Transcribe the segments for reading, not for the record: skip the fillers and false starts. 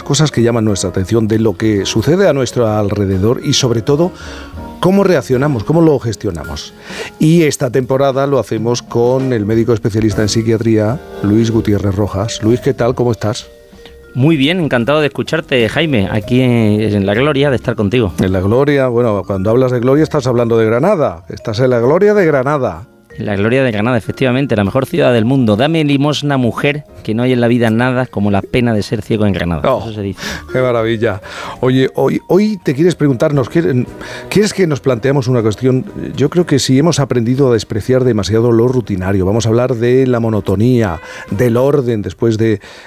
cosas que llaman nuestra atención, de lo que sucede a nuestro alrededor y sobre todo cómo reaccionamos, cómo lo gestionamos. Y esta temporada lo hacemos con el médico especialista en psiquiatría, Luis Gutiérrez Rojas. Luis, ¿qué tal? ¿Cómo estás? Muy bien, encantado de escucharte, Jaime, aquí en la gloria de estar contigo. En la gloria, bueno, cuando hablas de gloria estás hablando de Granada, estás en la gloria de Granada. La gloria de Granada, efectivamente, la mejor ciudad del mundo. Dame limosna, mujer, que no hay en la vida nada como la pena de ser ciego en Granada. Oh, eso se dice. ¡Qué maravilla! Oye, hoy te quieres preguntarnos, ¿quieres que nos planteemos una cuestión? Yo creo que si hemos aprendido a despreciar demasiado lo rutinario, vamos a hablar de la monotonía, del orden después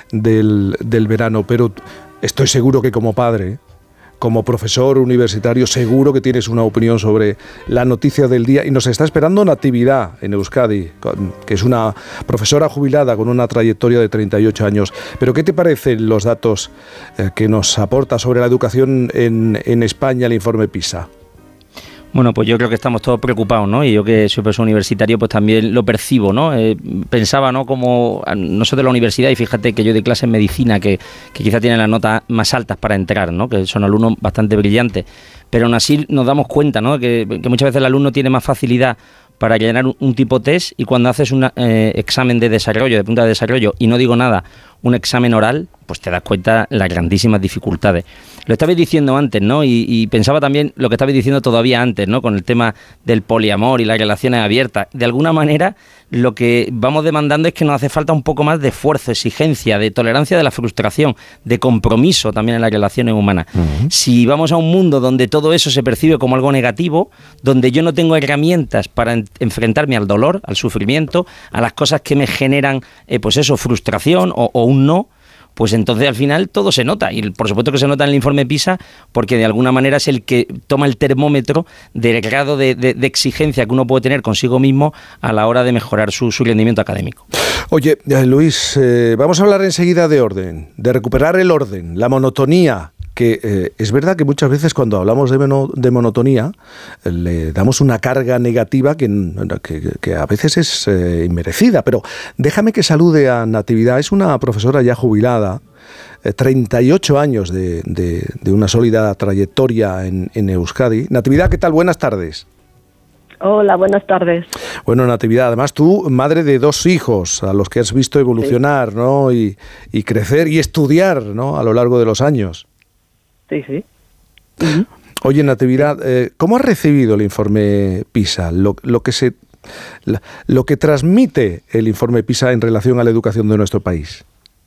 del verano, pero estoy seguro que como padre, como profesor universitario, seguro que tienes una opinión sobre la noticia del día y nos está esperando Natividad en Euskadi, que es una profesora jubilada con una trayectoria de 38 años. Pero ¿qué te parecen los datos que nos aporta sobre la educación en España el informe PISA? Bueno, pues yo creo que estamos todos preocupados, ¿no? Y yo que soy profesor universitario, pues también lo percibo, ¿no? Pensaba, ¿no? Como nosotros de la universidad, y fíjate que yo doy clase en medicina, que quizá tienen las notas más altas para entrar, ¿no? Que son alumnos bastante brillantes, pero aún así nos damos cuenta, ¿no? Que muchas veces el alumno tiene más facilidad para llenar un tipo test y cuando haces un examen de desarrollo, de pregunta de desarrollo, y no digo nada, un examen oral, pues te das cuenta las grandísimas dificultades. Lo estabais diciendo antes, ¿no? Y pensaba también lo que estabais diciendo todavía antes, ¿no? Con el tema del poliamor y las relaciones abiertas. De alguna manera, lo que vamos demandando es que nos hace falta un poco más de esfuerzo, exigencia, de tolerancia de la frustración, de compromiso también en las relaciones humanas. Uh-huh. Si vamos a un mundo donde todo eso se percibe como algo negativo, donde yo no tengo herramientas para enfrentarme al dolor, al sufrimiento, a las cosas que me generan, pues eso, frustración o un no, pues entonces al final todo se nota, y por supuesto que se nota en el informe PISA, porque de alguna manera es el que toma el termómetro del grado de exigencia que uno puede tener consigo mismo a la hora de mejorar su rendimiento académico. Oye, Luis, vamos a hablar enseguida de orden, de recuperar el orden, la monotonía, que es verdad que muchas veces cuando hablamos de monotonía le damos una carga negativa que a veces es inmerecida, pero déjame que salude a Natividad. Es una profesora ya jubilada, 38 años de una sólida trayectoria en Euskadi. Natividad, ¿qué tal? Buenas tardes. Hola, buenas tardes. Bueno, Natividad, además tú, madre de 2 hijos a los que has visto evolucionar, sí, ¿no? Y crecer y estudiar, ¿no? A lo largo de los años. Sí, sí. Uh-huh. Oye, Natividad, ¿cómo has recibido el informe PISA? Lo que transmite el informe PISA en relación a la educación de nuestro país.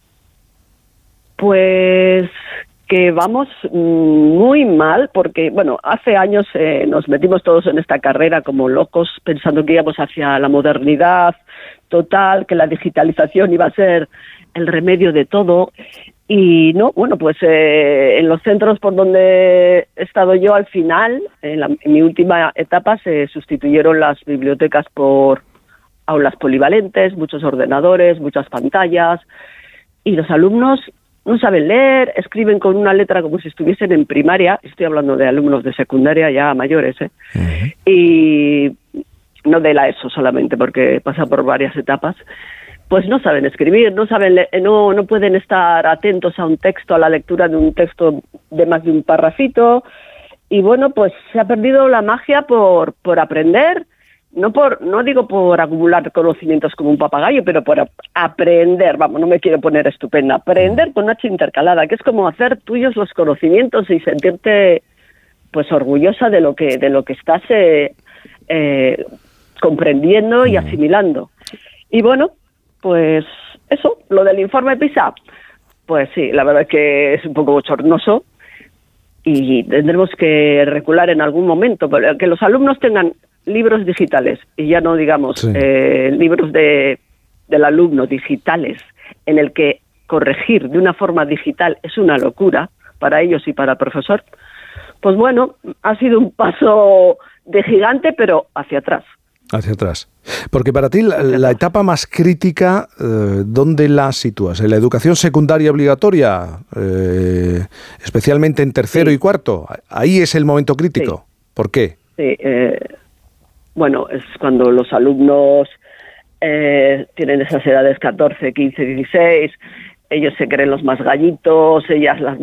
Pues que vamos muy mal, porque, bueno, hace años nos metimos todos en esta carrera como locos, pensando que íbamos hacia la modernidad total, que la digitalización iba a ser el remedio de todo. Y no, bueno, pues en los centros por donde he estado yo, al final, en mi última etapa, se sustituyeron las bibliotecas por aulas polivalentes, muchos ordenadores, muchas pantallas, y los alumnos no saben leer, escriben con una letra como si estuviesen en primaria. Estoy hablando de alumnos de secundaria ya mayores, Uh-huh. Y no de la ESO solamente, porque pasa por varias etapas. Pues no saben escribir, no saben no pueden estar atentos a un texto, a la lectura de un texto de más de un parrafito, y bueno, pues se ha perdido la magia por aprender, no digo por acumular conocimientos como un papagayo, pero por aprender, vamos, no me quiero poner estupenda, aprender con H intercalada, que es como hacer tuyos los conocimientos y sentirte pues orgullosa de lo que estás comprendiendo y asimilando. Y bueno, pues eso, lo del informe PISA, pues sí, la verdad es que es un poco bochornoso y tendremos que recular en algún momento, que los alumnos tengan libros digitales y ya no digamos sí, libros del alumno digitales, en el que corregir de una forma digital es una locura para ellos y para el profesor. Pues bueno, ha sido un paso de gigante, pero hacia atrás. Hacia atrás. Porque para ti la etapa más crítica, ¿dónde la sitúas? ¿En la educación secundaria obligatoria? Especialmente en tercero y cuarto. ¿Ahí es el momento crítico? Sí. ¿Por qué? Sí, bueno, es cuando los alumnos tienen esas edades 14, 15, 16, ellos se creen los más gallitos, ellas las